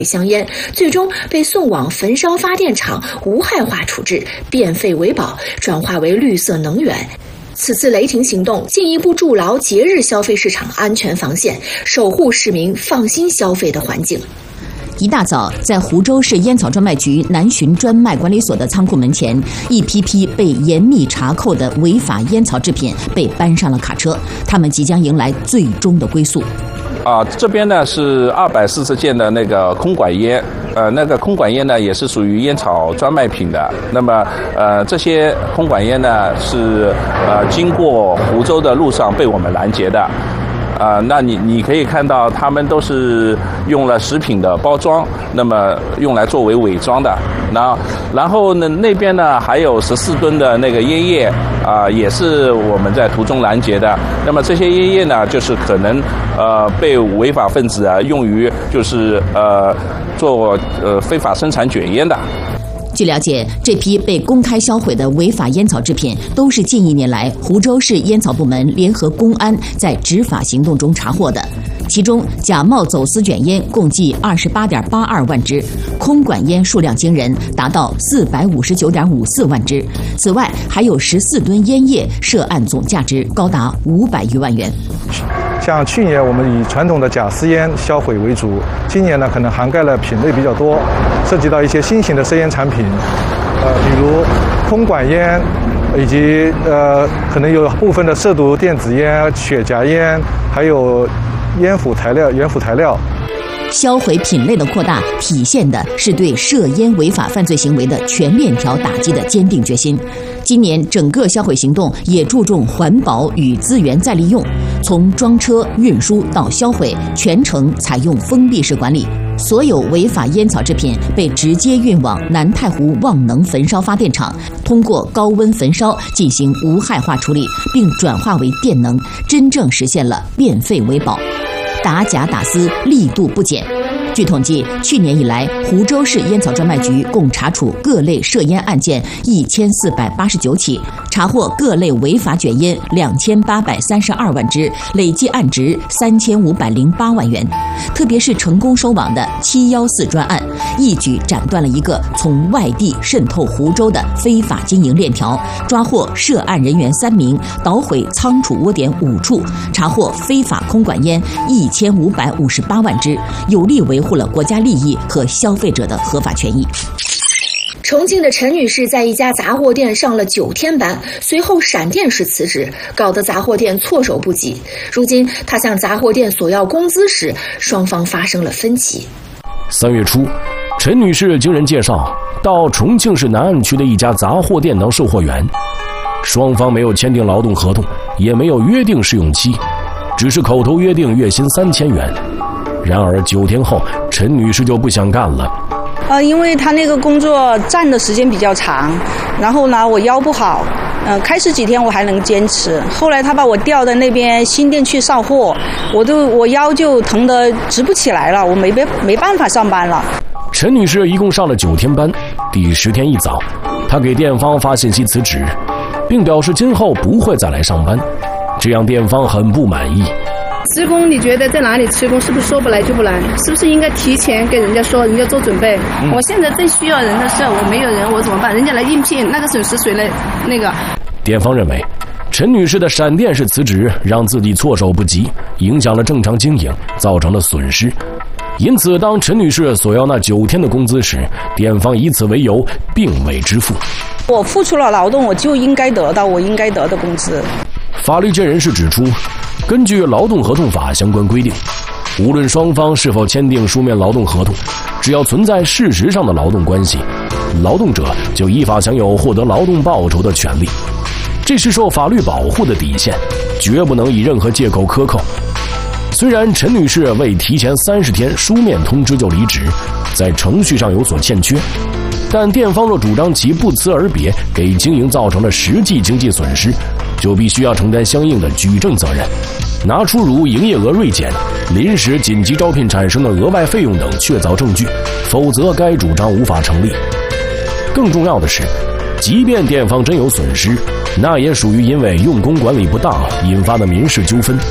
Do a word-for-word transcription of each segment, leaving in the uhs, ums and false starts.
香烟，最终被送往焚烧发电厂无害化处置，变废为宝，转化为绿色能源。此次雷霆行动进一步筑牢节日消费市场安全防线，守护市民放心消费的环境。 一大早，在湖州市烟草专卖局南浔专卖管理所的仓库门前，一批批被严密查扣的违法烟草制品被搬上了卡车，他们即将迎来最终的归宿。 啊，这边呢是二百四十件的那个空管烟，呃，那个空管烟呢也是属于烟草专卖品的。那么，呃，这些空管烟呢是呃经过湖州的路上被我们拦截的。啊、呃，那你你可以看到，他们都是用了食品的包装，那么用来作为伪装的。那然后呢，那边呢还有十四吨的那个烟叶啊、呃，也是我们在途中拦截的。那么这些烟叶呢，就是可能呃被违法分子啊用于就是呃做呃非法生产卷烟的。 据了解，这批被公开销毁的违法烟草制品都是近一年来湖州市烟草部门联合公安在执法行动中查获的。其中，假冒走私卷烟共计二十八点八二万支，空管烟数量惊人，达到四百五十九点五四万支。此外，还有十四吨烟叶，涉案总价值高达五百余万元。 像去年我们以传统的假私烟销毁为主，今年呢可能涵盖了品类比较多，涉及到一些新型的涉烟产品，呃，比如空管烟，以及呃可能有部分的涉毒电子烟、雪茄烟，还有烟辅材料、原辅材料。 销毁品类的扩大，体现的是对涉烟违法犯罪行为的全链条打击的坚定决心。今年整个销毁行动也注重环保与资源再利用，从装车、运输到销毁，全程采用封闭式管理。所有违法烟草制品被直接运往南太湖望能焚烧发电厂，通过高温焚烧进行无害化处理，并转化为电能，真正实现了变废为宝。打假打私力度不减。据统计，去年以来，湖州市烟草专卖局共查处各类涉烟案件一千四百八十九起，查获各类违法卷烟两千八百三十二万支，累计案值三千五百零八万元。特别是成功收网的七一四专案，一举斩断了一个从外地渗透湖州的非法经营链条，抓获涉案人员三名，捣毁仓储窝点五处，查获非法空管烟一千五百五十八万支，有力维护了国家利益和消费者的合法权益。 重庆的陈女士在一家杂货店上了九天班，随后闪电式辞职，搞得杂货店措手不及。如今她向杂货店索要工资时，双方发生了分歧。 三月初，陈女士经人介绍到重庆市南岸区的一家杂货店当售货员，双方没有签订劳动合同，也没有约定试用期，只是口头约定月薪三千元。然而九天后，陈女士就不想干了。 呃，因为他那个工作站的时间比较长，然后呢，我腰不好，呃，开始几天我还能坚持，后来他把我调到那边新店去上货，我都我腰就疼得直不起来了，我没没没办法上班了。 陈女士一共上了九天班，第十天一早，她给店方发信息辞职，并表示今后不会再来上班，这样店方很不满意。 施工你觉得在哪里施工，是不是说不来就不来，是不是应该提前跟人家说，人家做准备、嗯、我现在正需要人的事，我没有人我怎么办，人家来应聘，那个损失谁来那个。 店方认为陈女士的闪电式辞职让自己措手不及，影响了正常经营，造成了损失。因此当陈女士索要那九天的工资时，店方以此为由并未支付。 我付出了劳动，我就应该得到我应该得的工资。 法律界人士指出，根据劳动合同法相关规定，无论双方是否签订书面劳动合同，只要存在事实上的劳动关系，劳动者就依法享有获得劳动报酬的权利。这是受法律保护的底线，绝不能以任何借口克扣。虽然陈女士未提前三十天书面通知就离职，在程序上有所欠缺，但店方若主张其不辞而别给经营造成了实际经济损失，就必须要承担相应的举证责任，拿出如营业额锐减、临时紧急招聘产生的额外费用等确凿证据，否则该主张无法成立。更重要的是，即便店方真有损失，那也属于因为用工管理不当引发的民事纠纷，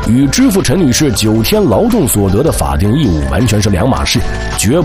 与支付陈女士九天劳动所得的法定义务完全是两码事，绝